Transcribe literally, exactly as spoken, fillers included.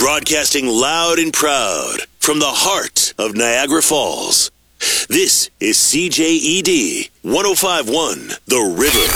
Broadcasting loud and proud from the heart of Niagara Falls. This is C J E D one oh five point one The River.